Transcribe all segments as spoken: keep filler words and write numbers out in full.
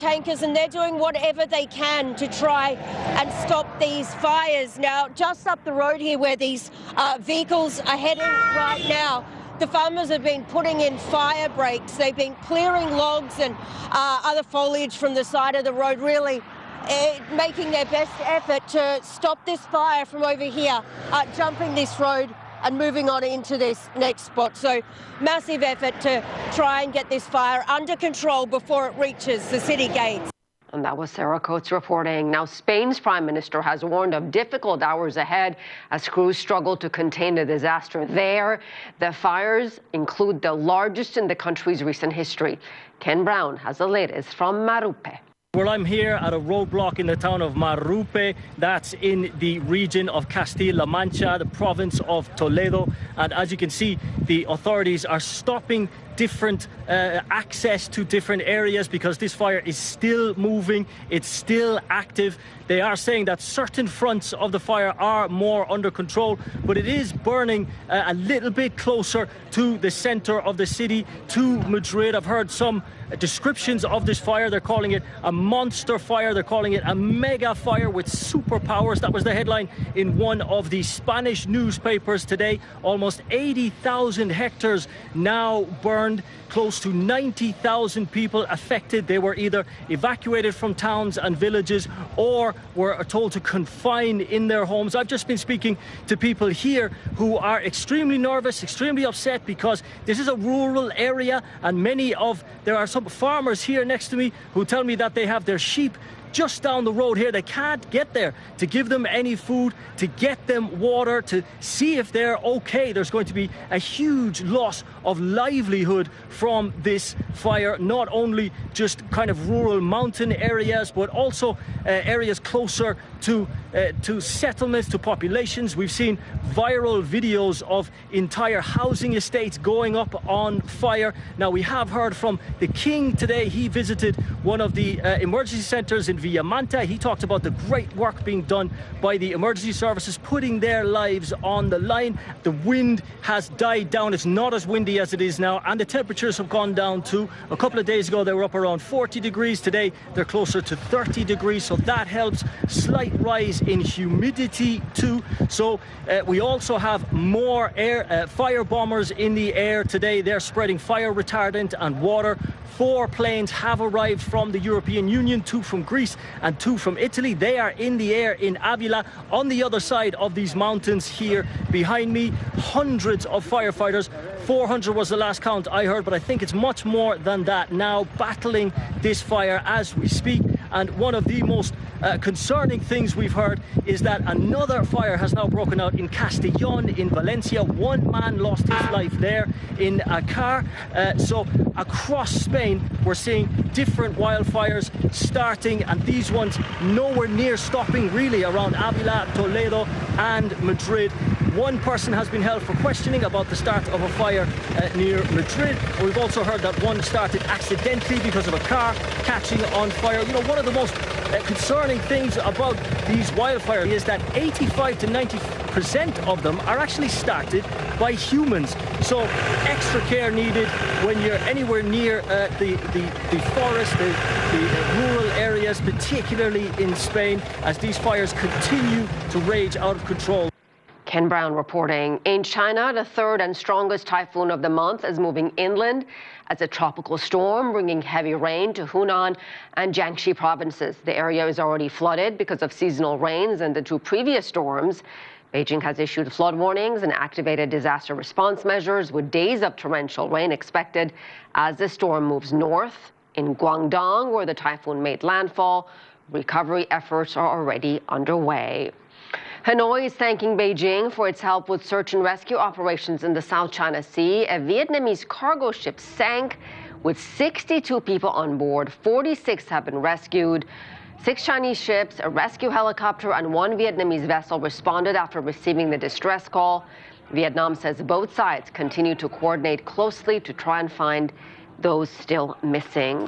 tankers, and they're doing whatever they can to try and stop these fires. Now, just up the road here where these uh, vehicles are heading right now, the farmers have been putting in fire breaks. They've been clearing logs and uh, other foliage from the side of the road, really uh, making their best effort to stop this fire from over here, uh, jumping this road and moving on into this next spot. So massive effort to try and get this fire under control before it reaches the city gates. And that was Sarah Coates reporting. Now, Spain's prime minister has warned of difficult hours ahead as crews struggle to contain the disaster there. The fires include the largest in the country's recent history. Ken Brown has the latest from Marupe. Well, I'm here at a roadblock in the town of Marupe. That's in the region of Castilla-La Mancha, the province of Toledo. And as you can see, the authorities are stopping different uh, access to different areas because this fire is still moving. It's still active. They are saying that certain fronts of the fire are more under control, but it is burning uh, a little bit closer to the center of the city, to Madrid. I've heard some descriptions of this fire. They're calling it a monster fire. They're calling it a mega fire with superpowers. That was the headline in one of the Spanish newspapers today. Almost eighty thousand hectares now burned, close to ninety thousand people affected. They were either evacuated from towns and villages or were told to confine in their homes. I've just been speaking to people here who are extremely nervous, extremely upset, because this is a rural area, and many of there are some farmers here next to me who tell me that they have their sheep just down the road here. They can't get there to give them any food, to get them water, to see if they're okay. There's going to be a huge loss of livelihood from this fire, not only just kind of rural mountain areas, but also uh, areas closer to uh, to settlements, to populations. We've seen viral videos of entire housing estates going up on fire. Now, we have heard from the king today. He visited one of the uh, emergency centers in Villamanta. He talked about the great work being done by the emergency services, putting their lives on the line. The wind has died down. It's not as windy as it is now, and the temperatures have gone down too. A couple of days ago, they were up around forty degrees. Today, they're closer to thirty degrees, so that helps. Slight rise in humidity too. So uh, we also have more air uh, fire bombers in the air today. They're spreading fire retardant and water. Four planes have arrived from the European Union, two from Greece and two from Italy. They are in the air in Avila, on the other side of these mountains here behind me. Hundreds of firefighters. four hundred was the last count I heard, but I think it's much more than that now, battling this fire as we speak. And one of the most uh, concerning things we've heard is that another fire has now broken out in Castellón in Valencia. One man lost his life there in a car. Uh, so across Spain, we're seeing different wildfires starting, and these ones nowhere near stopping, really, around Avila, Toledo and Madrid. One person has been held for questioning about the start of a fire uh, near Madrid. We've also heard that one started accidentally because of a car catching on fire. You know, one of the most uh, concerning things about these wildfires is that eighty-five to ninety percent of them are actually started by humans. So extra care needed when you're anywhere near uh, the, the, the forest, the, the rural areas, particularly in Spain, as these fires continue to rage out of control. Ken Brown reporting. In China, the third and strongest typhoon of the month is moving inland as a tropical storm, bringing heavy rain to Hunan and Jiangxi provinces. The area is already flooded because of seasonal rains and the two previous storms. Beijing has issued flood warnings and activated disaster response measures with days of torrential rain expected as the storm moves north. In Guangdong, where the typhoon made landfall, recovery efforts are already underway. Hanoi is thanking Beijing for its help with search and rescue operations in the South China Sea. A Vietnamese cargo ship sank with sixty-two people on board. forty-six have been rescued. Six Chinese ships, a rescue helicopter, and one Vietnamese vessel responded after receiving the distress call. Vietnam says both sides continue to coordinate closely to try and find those still missing.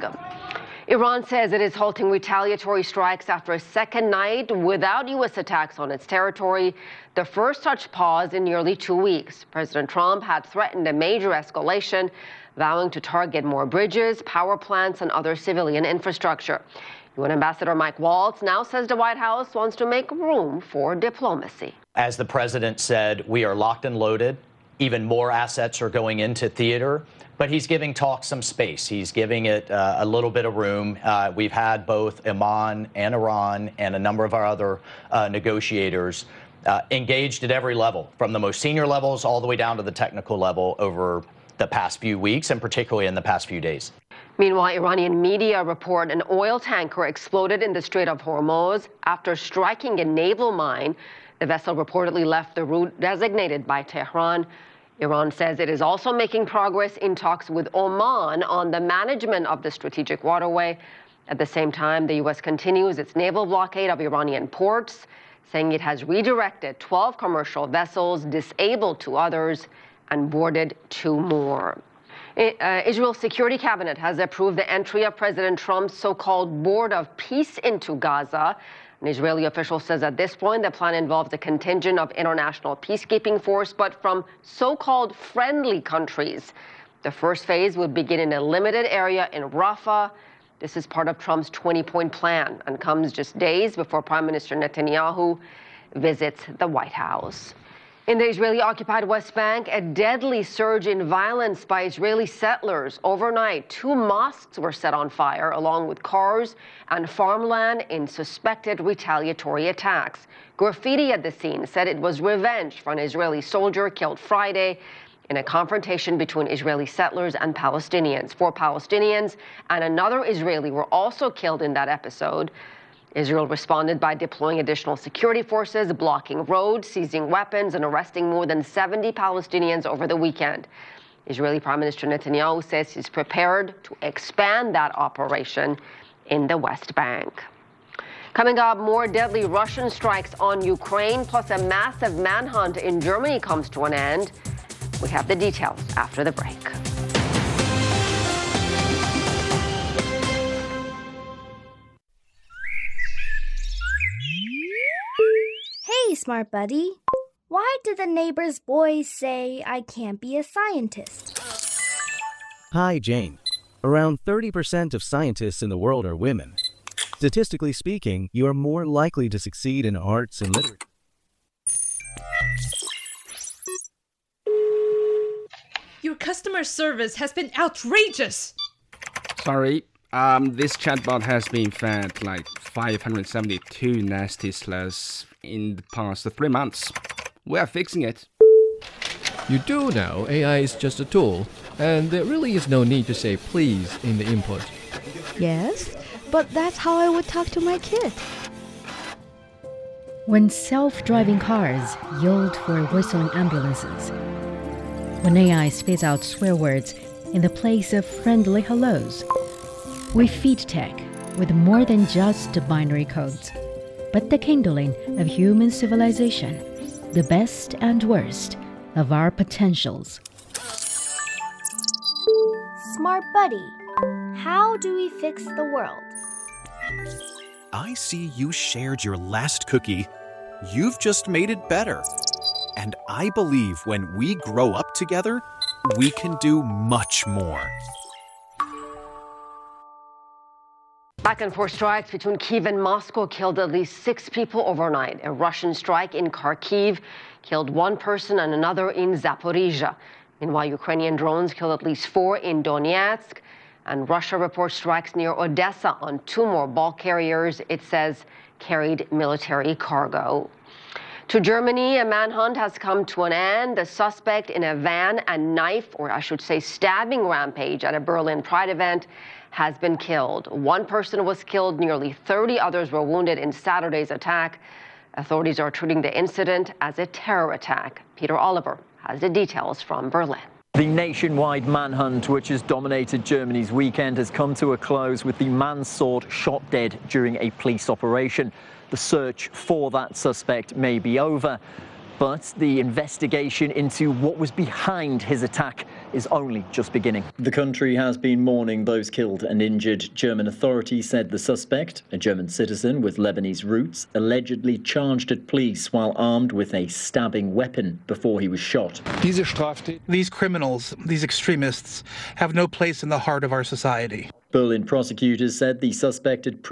Iran says it is halting retaliatory strikes after a second night without U S attacks on its territory, the first such pause in nearly two weeks. President Trump had threatened a major escalation, vowing to target more bridges, power plants, and other civilian infrastructure. U N Ambassador Mike Waltz now says the White House wants to make room for diplomacy. As the president said, we are locked and loaded. Even more assets are going into theater. But he's giving talk some space. He's giving it uh, a little bit of room. Uh, we've had both Oman and Iran and a number of our other uh, negotiators uh, engaged at every level, from the most senior levels all the way down to the technical level over the past few weeks, and particularly in the past few days. Meanwhile, Iranian media report an oil tanker exploded in the Strait of Hormuz after striking a naval mine. The vessel reportedly left the route designated by Tehran. Iran says it is also making progress in talks with Oman on the management of the strategic waterway. At the same time, the U S continues its naval blockade of Iranian ports, saying it has redirected twelve commercial vessels, disabled two others, and boarded two more. Uh, Israel's Security Cabinet has approved the entry of President Trump's so-called Board of Peace into Gaza. An Israeli official says at this point the plan involves a contingent of international peacekeeping force, but from so-called friendly countries. The first phase would begin in a limited area in Rafah. This is part of Trump's twenty-point plan and comes just days before Prime Minister Netanyahu visits the White House. In the Israeli-occupied West Bank, a deadly surge in violence by Israeli settlers. Overnight, two mosques were set on fire, along with cars and farmland in suspected retaliatory attacks. Graffiti at the scene said it was revenge for an Israeli soldier killed Friday in a confrontation between Israeli settlers and Palestinians. Four Palestinians and another Israeli were also killed in that episode. Israel responded by deploying additional security forces, blocking roads, seizing weapons, and arresting more than seventy Palestinians over the weekend. Israeli Prime Minister Netanyahu says he's prepared to expand that operation in the West Bank. Coming up, more deadly Russian strikes on Ukraine, plus a massive manhunt in Germany comes to an end. We have the details after the break. Hey, smart buddy. Why do the neighbor's boys say I can't be a scientist? Hi, Jane. Around thirty percent of scientists in the world are women. Statistically speaking, you are more likely to succeed in arts and literature. Your customer service has been outrageous! Sorry, um, this chatbot has been fed like five hundred seventy-two nasty slurs in the past three months. We're fixing it. You do know A I is just a tool, and there really is no need to say please in the input. Yes, but that's how I would talk to my kid. When self-driving cars yield for whistling ambulances. When A I spits out swear words in the place of friendly hellos. We feed tech with more than just binary codes, but the kindling of human civilization, the best and worst of our potentials. Smart buddy, how do we fix the world? I see you shared your last cookie. You've just made it better. And I believe when we grow up together, we can do much more. Back and forth strikes between Kyiv and Moscow killed at least six people overnight. A Russian strike in Kharkiv killed one person and another in Zaporizhia. Meanwhile, Ukrainian drones killed at least four in Donetsk. And Russia reports strikes near Odessa on two more bulk carriers, it says, carried military cargo. To Germany, a manhunt has come to an end. The suspect in a van and knife, or I should say stabbing rampage at a Berlin Pride event has been killed. One person was killed, nearly thirty others were wounded in Saturday's attack. Authorities are treating the incident as a terror attack. Peter Oliver has the details from Berlin. The nationwide manhunt, which has dominated Germany's weekend, has come to a close with the man sought shot dead during a police operation. The search for that suspect may be over, but the investigation into what was behind his attack is only just beginning. The country has been mourning those killed and injured. German authorities said the suspect, a German citizen with Lebanese roots, allegedly charged at police while armed with a stabbing weapon before he was shot. These criminals, these extremists, have no place in the heart of our society. Berlin prosecutors said the suspect had